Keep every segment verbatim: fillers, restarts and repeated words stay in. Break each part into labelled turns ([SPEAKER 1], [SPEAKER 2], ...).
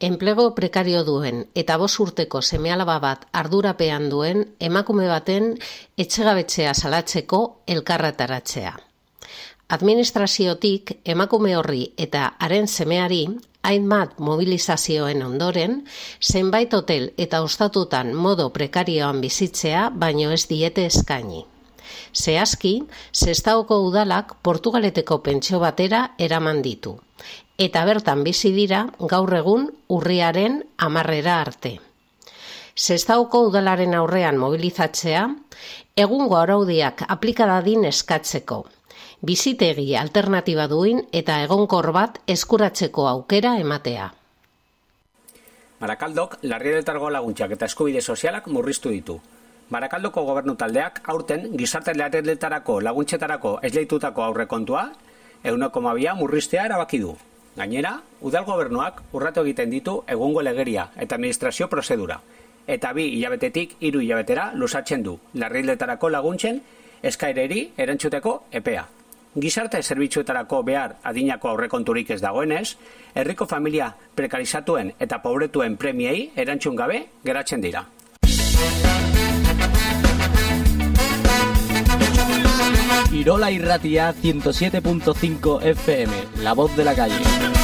[SPEAKER 1] enplego prekario duen eta bost urteko seme-alaba bat ardurapean duen emakume baten etxegabetzea salatzeko elkarretaratzea. Administraziotik emakume horri eta haren semeari hainbat mobilizazioen ondoren, zenbait hotel eta ostatutan modo prekarioan bizitzea baino ez diete eskaini. Zehazki, Sestaoko udalak Portugaleteko pentsio batera eraman ditu, eta bertan bizi dira gaur egun urriaren hamarrera arte. Sestaoko udalaren aurrean mobilizatzea, egungo araudiak aplikadadin eskatzeko, bizitegi alternatiba duin eta egonkor bat eskuratzeko aukera ematea.
[SPEAKER 2] Barakaldok larrialdietako laguntzak eta eskubide sozialak murriztu ditu. Barakaldoko gobernu taldeak aurten gizarte larrialdietarako laguntzetarako esleitutako aurrekontua ehuneko hamabia murriztea erabaki du. Gainera, udal gobernuak urratu egiten ditu egungo legeria eta administrazio prozedura, eta bi hilabetetik hiru hilabetera luzatzen du larrialdietarako laguntzen eskaereri erantzuteko epea. Gizarte zerbitzuetarako behar adinako aurrekonturik ez dagoenez, herriko familia prekarizatuen eta pobretuen premiei erantzun gabe geratzen dira.
[SPEAKER 3] Irola Irratia ciento siete punto cinco F M, la voz de la calle.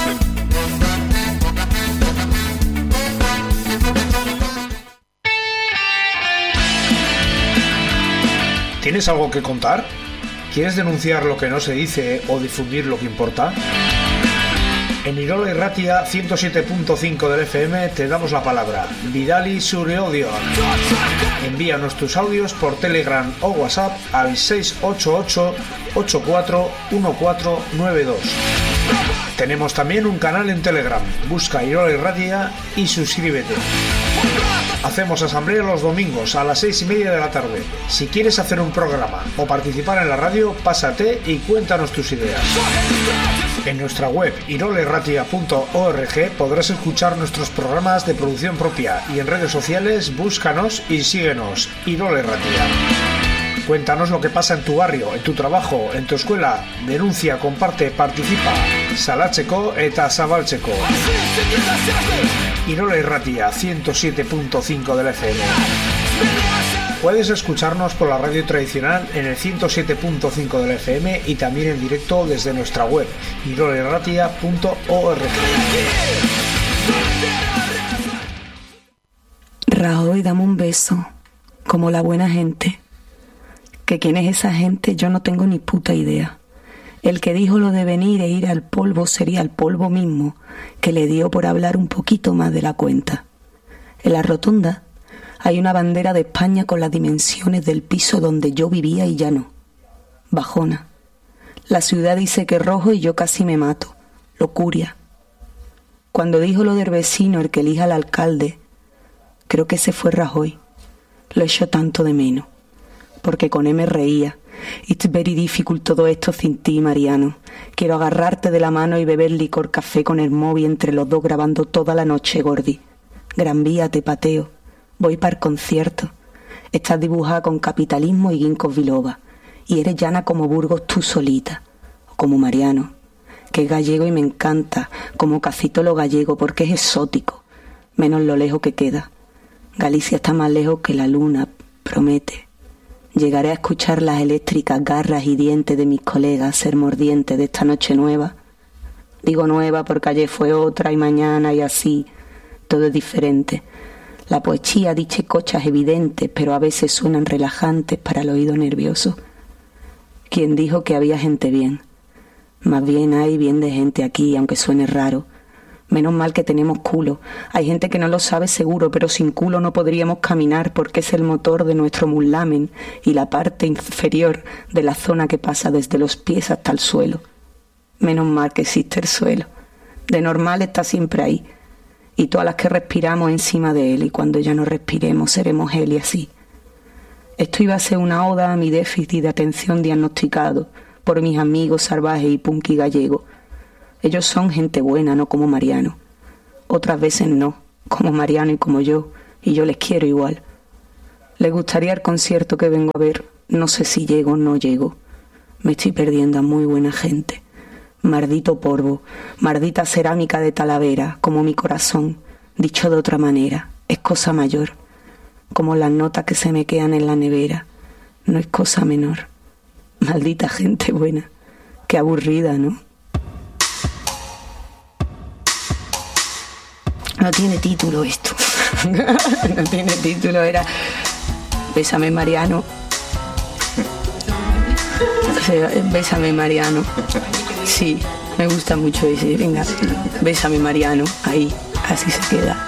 [SPEAKER 4] ¿Tienes algo que contar? ¿Quieres denunciar lo que no se dice o difundir lo que importa? En Irola Irratia ciento siete punto cinco del F M te damos la palabra. Bidali zure odio. Envíanos tus audios por Telegram o WhatsApp al seis ocho ocho, ocho cuatro uno cuatro nueve dos. Tenemos también un canal en Telegram. Busca Irola Irratia y suscríbete. Hacemos asamblea los domingos a las seis y media de la tarde. Si quieres hacer un programa o participar en la radio, pásate y cuéntanos tus ideas. En nuestra web irola irratia punto org podrás escuchar nuestros programas de producción propia y en redes sociales búscanos y síguenos. Irola Irratia. Cuéntanos lo que pasa en tu barrio, en tu trabajo, en tu escuela. Denuncia, comparte, participa. Salatzeko eta zabaltzeko. Irola Irratia ciento siete punto cinco del F M. Puedes escucharnos por la radio tradicional en el ciento siete punto cinco del F M y también en directo desde nuestra web irola irratia punto org.
[SPEAKER 5] Rajoy, dame un beso, como la buena gente. Que quién es esa gente yo no tengo ni puta idea. El que dijo lo de venir e ir al polvo sería el polvo mismo que le dio por hablar un poquito más de la cuenta. En la rotonda hay una bandera de España con las dimensiones del piso donde yo vivía y ya no. Bajona. La ciudad dice que rojo y yo casi me mato. Locuria. Cuando dijo lo del vecino, el que elija al alcalde, creo que ese fue Rajoy. Lo echo tanto de menos. Porque con él me reía. It's very difficult todo esto sin ti, Mariano. Quiero agarrarte de la mano y beber licor café con el móvil entre los dos grabando toda la noche, Gordi. Gran Vía, te pateo. Voy para el concierto. Estás dibujada con capitalismo y ginkgos biloba. Y eres llana como Burgos tú solita. O como Mariano, que es gallego y me encanta, como Cacito lo gallego, porque es exótico. Menos lo lejos que queda. Galicia está más lejos que la luna, promete. Llegaré a escuchar las eléctricas garras y dientes de mis colegas ser mordientes de esta noche nueva. Digo nueva porque ayer fue otra y mañana y así. Todo es diferente. La poesía dice cosas evidentes, pero a veces suenan relajantes para el oído nervioso. ¿Quién dijo que había gente bien? Más bien hay bien de gente aquí, aunque suene raro. Menos mal que tenemos culo. Hay gente que no lo sabe seguro, pero sin culo no podríamos caminar porque es el motor de nuestro mulamen y la parte inferior de la zona que pasa desde los pies hasta el suelo. Menos mal que existe el suelo. De normal está siempre ahí. Y todas las que respiramos encima de él, y cuando ya no respiremos seremos él y así. Esto iba a ser una oda a mi déficit de atención diagnosticado por mis amigos salvajes y punky gallegos. Ellos son gente buena, no como Mariano. Otras veces no, como Mariano y como yo, y yo les quiero igual. Les gustaría el concierto que vengo a ver. No sé si llego o no llego. Me estoy perdiendo a muy buena gente. Maldito polvo, maldita cerámica de Talavera, como mi corazón, Dicho de otra manera, es cosa mayor, como las notas que se me quedan en la nevera. No es cosa menor. Maldita gente buena. Qué aburrida, ¿no? No tiene título esto. No tiene título, era Bésame Mariano. O sea, Bésame Mariano. Sí, me gusta mucho ese. Venga, Bésame Mariano. Ahí, así se queda.